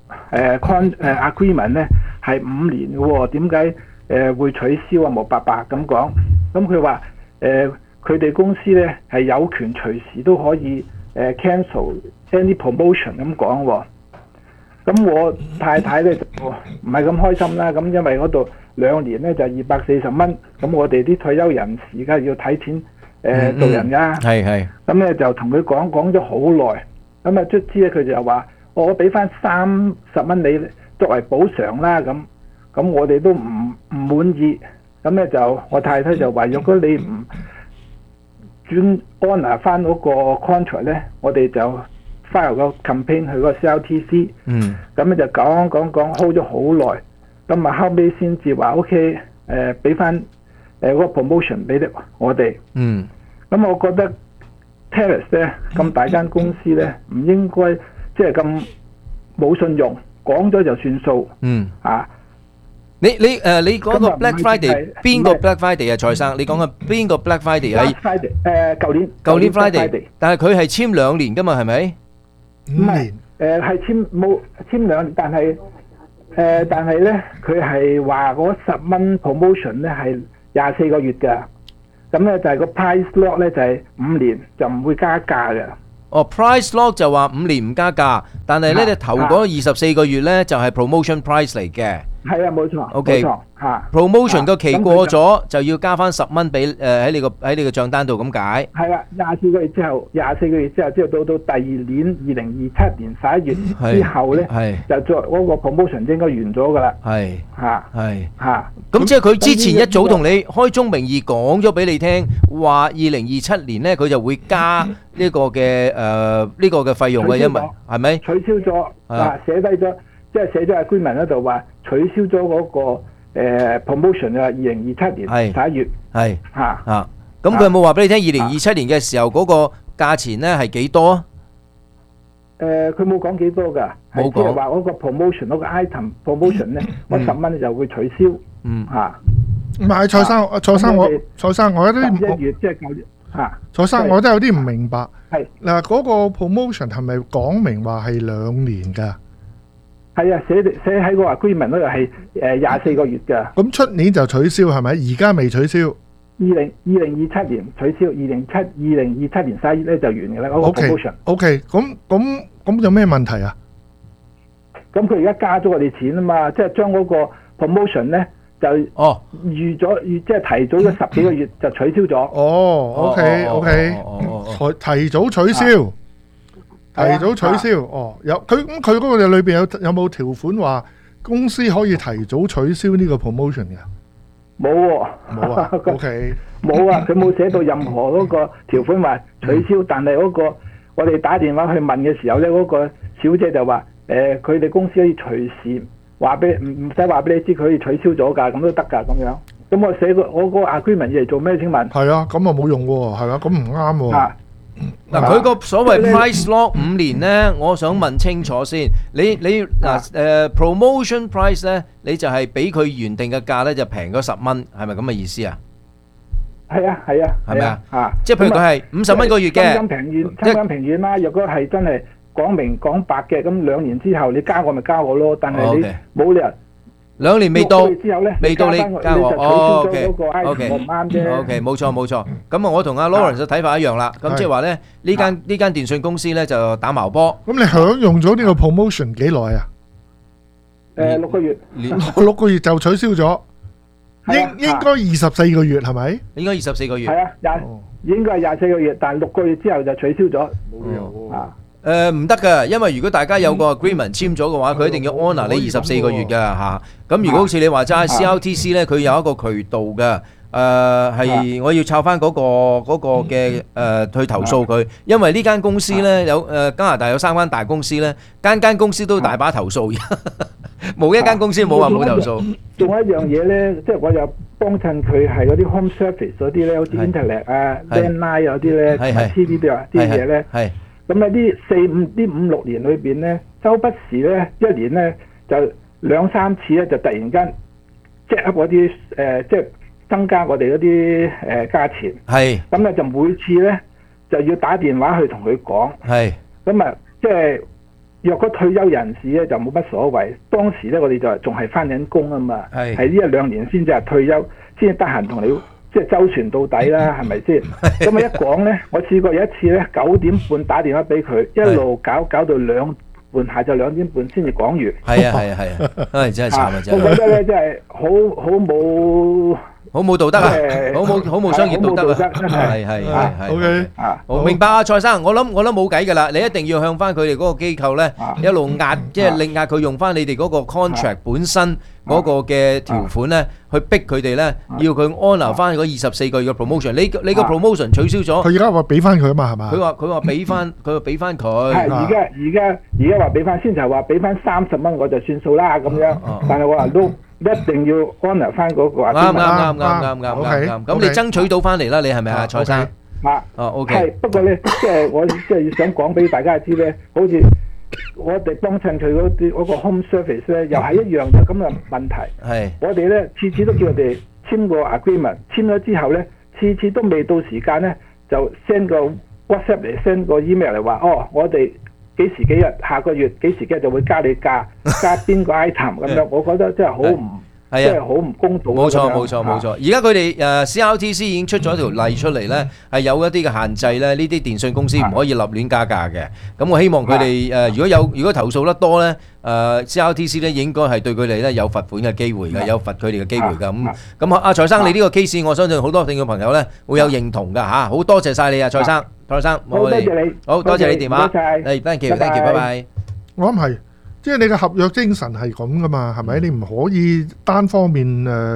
agreement 咧係5年嘅喎，點解會取消啊？毛伯伯咁講。咁佢話佢哋公司咧係有權隨時都可以cancel any promotion 咁講喎。咁我太太咧就唔係咁開心啦。咁因為嗰度2年咧就240蚊，咁我哋啲退休人士而家要睇錢做人㗎。係。咁咧就同佢講咗好耐。咁啊卒之咧佢就話我俾翻30蚊你作為補償啦。咁我哋都唔滿意。咁咧就我太太就話：如果你唔轉 honour 翻嗰個 contract 咧，我哋就 file 個 campaign 去嗰個 CLTC，咁咧就講 hold 咗好耐，咁啊後尾先至話 OK， 俾翻嗰個 promotion 俾我哋。咁我覺得 Terrace 咧咁大間公司咧，唔應該即係咁冇信用，講咗就算數。 你講個 Black Friday 邊個 Black Friday 啊，蔡生？你講嘅邊個 Black Friday 係 Black Friday 舊年 Friday， 但係佢係簽2年噶嘛，係咪？ 唔係係簽2年，但係咧佢係話嗰10蚊 promotion 咧係24個月㗎，咁咧就係個 price lock 咧就係5年就唔會加價嘅。 price lock 就話5年唔加價，但係咧你頭嗰24個月咧就係 promotion price 嚟嘅。 係啊，冇錯。 OK， 冇錯 promotion 個期過咗就要加翻10蚊俾喺你個帳單度咁解。 係啦，24個月之後到第二年2027年11月之後咧，就再嗰個 promotion 應該完咗㗎啦。 咁即係佢之前一早同你開宗明義講咗俾你聽，話2027年咧佢就會加呢個嘅費用嘅，因為係咪取消咗寫低咗，即係寫咗喺居民嗰度話取消咗嗰個promotion 啊，2027年11月咁佢有冇話俾你聽2027年嘅時候嗰個價錢咧係幾多啊？ 佢冇講幾多㗎，係即係話嗰個 promotion 嗰個 item promotion 咧，嗰10蚊就會取消。 唔係蔡生，我有啲 11月即係舊年蔡生，我都有啲唔明白。 係嗱，嗰個 promotion 係咪講明話係2年㗎？ 係啊，寫喺個 agreement 嗰度係24個月㗎。 咁出年就取消係咪？而家未取消。 2027年取消，2027年11月咧就完㗎啦。嗰個 promotion。OK， 咁有咩問題啊？ 咁佢而家加咗我哋錢啊嘛，即係將嗰個 promotion 咧就預即係提早咗10幾個月就取消咗。 OK， 提早取消。提早取消有佢嗰個裏邊有冇條款話公司可以提早取消呢個 promotion 嘅？ 冇 OK 冇啊，佢冇寫到任何嗰個條款話取消，但係嗰個我哋打電話去問嘅時候咧，嗰個小姐就話佢哋公司可以隨時話俾唔使話俾你知佢可以取消咗㗎，咁都得㗎咁樣。咁我寫我個 agreement 嚟做咩？請問係啊，咁啊冇用喎，係啊，咁唔啱喎。 嗱，佢個所謂 price lock 5年咧，我想問清楚先。你promotion price 咧，你就係俾佢原定嘅價咧，就平咗10蚊，係咪咁嘅意思啊？ 係啊， 係咪啊？即係譬如佢係50蚊個月嘅， 參金平遠啦。若果係真係講明講白嘅，咁2年之後你加我咪加我咯。但係你冇理由 2年未到，未到你加我。 OK，唔啱啫。 OK，冇錯。咁啊，我同阿 Lawrence 嘅睇法一樣啦。咁即係話咧，呢間電信公司咧就打矛波。 咁你享用咗呢個 promotion 幾耐啊 ？6個月。 6個月就取消咗。應該24個月係咪？ 應該24個月。 係啊，應該係24個月，但係6個月之後就取消咗。冇理由唔得㗎，因為如果大家有個 agreement 簽咗嘅話，佢一定要 honour 你24個月㗎嚇。咁如果好似你話齋 CLTC 咧，佢有一個渠道嘅，係我要抄翻嗰個嘅去投訴佢，因為呢間公司咧有加拿大有3間大公司咧，間公司都大把投訴，冇一間公司冇話冇投訴。 仲有一樣嘢咧，即係我有幫襯佢係嗰啲 home service 嗰啲咧，好似 Internet 啊、landline 嗰啲咧、TV 啲嘢咧。咁喺呢5、6年裏邊咧，周不時咧1年咧就2-3次咧就突然間 jack up 嗰啲即係增加我哋嗰啲價錢。咁咧就每次咧就要打電話去同佢講。咁啊，即係若果退休人士咧就冇乜所謂。當時咧我哋就仲係返緊工啊嘛，係呢1-2年先至係退休，先至得閒同你。即係周旋到底啦，係咪先？咁啊一講咧，我試過有一次咧9點半打電話俾佢，一路搞到2半，下晝2點半先至講完。 係啊，真係慘啊！真係。 我覺得咧真係好冇好冇道德啊， 誒好冇商業道德啊， 真係係。 OK， 好明白啊，蔡生，我諗冇計㗎啦，你一定要向翻佢哋嗰個機構咧，一路壓，即係力壓佢用翻你哋嗰個 contract 本身嗰個嘅條款咧，去逼佢哋咧，要佢安留翻嗰24個月嘅 promotion。你個 promotion 取消咗， 佢而家話俾翻佢啊嘛，係嘛？ 佢話俾翻佢。 係而家話俾翻，先就話俾翻30蚊我就算數啦咁樣。但係我話都一定要 honour 翻嗰個。 啱。咁你爭取到翻嚟啦，你係咪啊，蔡生？OK。 係，不過咧，即係我即係想講俾大家知咧，好似我哋幫襯佢嗰個 home service 咧，又係一樣有咁嘅問題。 係。 我哋咧次次都叫佢哋簽個 agreement， 簽咗之後咧，次次都未到時間咧，就 send 個 WhatsApp 嚟 send 個 email 嚟話，我哋幾時幾日下個月幾時幾日就會加你價，加邊個 item 咁樣。我覺得真係好唔。即係好唔公道。 冇錯。而家佢哋CRTC 已經出咗條例出嚟咧，係有一啲嘅限制咧，呢啲電信公司唔可以立亂加價嘅。咁我希望佢哋如果投訴得多咧，CRTC 咧應該係對佢哋咧有罰款嘅機會嘅，有罰佢哋嘅機會嘅。咁阿蔡生，你呢個 case 我相信好多聽眾朋友咧會有認同㗎嚇，好多謝晒你啊，蔡生， 好多謝你， 好多謝你電話， 係 thank you，拜拜。 我諗係。即係你嘅合約精神係咁噶嘛，係咪？你唔可以單方面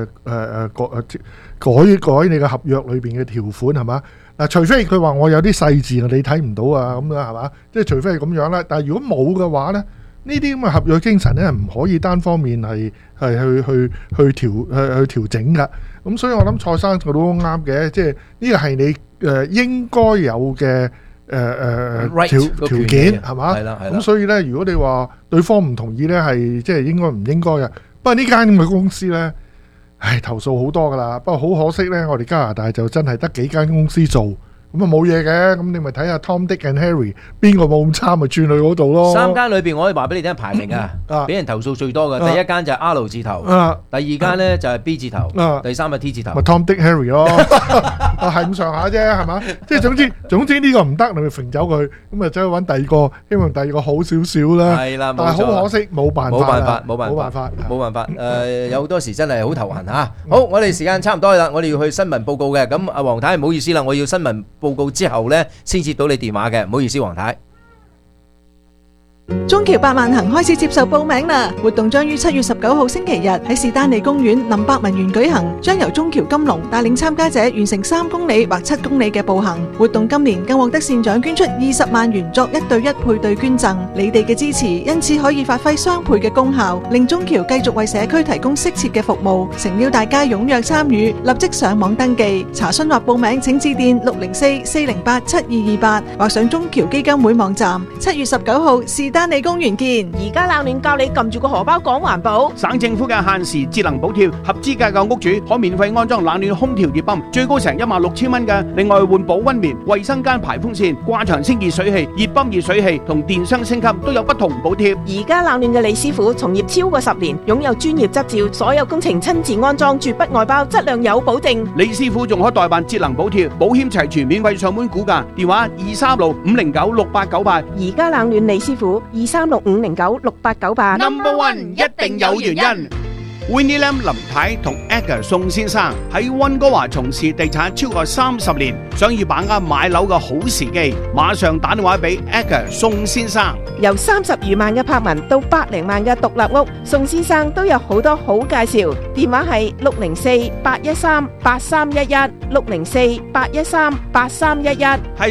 改你嘅合約裏邊嘅條款係嘛？嗱，除非佢話我有啲細節你睇唔到啊咁樣係嘛？即係除非係咁樣啦。但係如果冇嘅話咧，呢啲咁嘅合約精神咧唔可以單方面係去調整㗎。咁所以我諗蔡生佢都啱嘅，即係呢個係你應該有嘅。條件係嘛？咁所以咧，如果你話對方唔同意咧，係即係應該唔應該嘅。不過呢間咁嘅公司咧，投訴好多噶啦。不過好可惜咧，我哋加拿大就真係得幾間公司做，咁啊冇嘢嘅。咁你咪睇下 Tom Dick and Harry 邊個冇咁差，咪轉去嗰度咯。 3間裏邊，我可以話俾你聽排名啊，俾人投訴最多嘅第一間就係 R 字頭，第二間咧就係 B 字頭，第三係 T 字頭。 咪 Tom Dick Harry 咯，係咁上下啫，係嘛？即係總之呢個唔得，你咪揈走佢，咁啊走去揾第二個，希望第二個好少少啦。係啦，但係好可惜，冇辦法。 有好多時真係好頭痕嚇。好，我哋時間差唔多啦，我哋要去新聞報告嘅。咁阿黃太唔好意思啦，我要新聞報告之後咧先接到你電話嘅，唔好意思，黃太。 中僑百萬行開始接受報名啦！活動將於7月19號星期日喺士丹利公園林百文園舉行，將由中僑金龍帶領參加者完成3公里或7公里嘅步行。活動今年更獲得善長捐出20萬元作1對1配對捐贈。你哋嘅支持因此可以發揮雙倍嘅功效，令中僑繼續為社區提供適切嘅服務。誠邀大家踴躍參與，立即上網登記查詢或報名，請致電604-408-7228或上中僑基金會網站。7月19號士丹利公園見。 而家冷暖教你撳住個荷包講環保。 省政府嘅限時節能補貼，合資格嘅屋主可免費安裝冷暖空調熱泵，最高成16,000蚊嘅。另外換保溫棉、衛生間排風扇、掛牆清潔水器、熱泵熱水器同電箱升級都有不同補貼。 而家冷暖嘅李師傅從業超過10年，擁有專業執照，所有工程親自安裝，絕不外包，質量有保證。 李師傅仲可代辦節能補貼，保險齊全，免費上門估價，電話236-509-6898。 而家冷暖李師傅236-509-6898。 Number One 一定有原因。Winnie Lam 林太同 Edgar 宋先生喺溫哥華從事地產超過30年，想要把握買樓嘅好時機，馬上打電話俾 Edgar 宋先生。 由30餘萬嘅柏文到百零萬嘅獨立屋，宋先生都有好多好介紹。電話係604-813-8311 604-813-8311， 係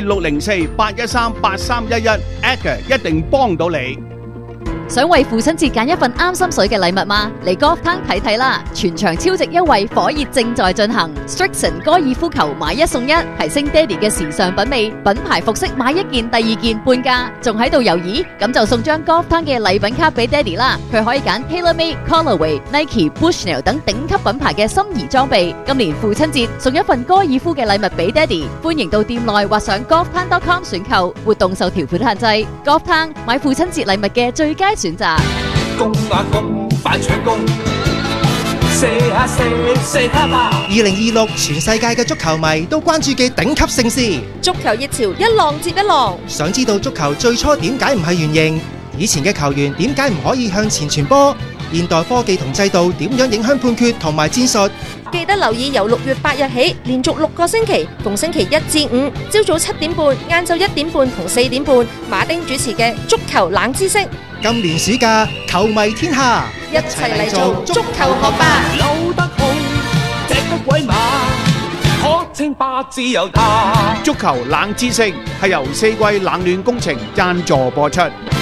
604-813-8311。Edgar 一定幫到你。 想為父親節揀一份啱心水嘅禮物嗎？嚟 Golf Town 睇睇啦！全場超值優惠火熱正在進行 ，Strixon 高爾夫球買1送1，提升爹哋嘅時尚品味。品牌服飾買1件第2件半價，仲喺度猶豫？咁就送張 Golf Town 嘅禮品卡俾爹哋啦！佢可以揀 TaylorMade、Callaway、Nike、Bushnell 等頂級品牌嘅心儀裝備。今年父親節送一份高爾夫嘅禮物俾爹哋，歡迎到店內或上 golftown.com 選購，活動受條款限制。Golf Town 買父親節禮物嘅最佳選擇。 公啊公，反搶攻，射啊射，射他吧！2026全世界嘅足球迷都關注嘅頂級盛事， 足球熱潮一浪接一浪。 想知道足球最初點解唔係圓形？以前嘅球員點解唔可以向前傳波？ 現代科技同制度點樣影響判決同埋戰術。 記得留意由6月8日起，連續6個星期，逢星期1至5，朝早7點半、晏晝1點半同4點半，馬丁主持嘅足球冷知識。 今年暑假，球迷天下， 一齊嚟做足球學霸。 扭得好，隻得鬼馬，可稱霸自由他。 足球冷知識係由4季冷暖工程贊助播出。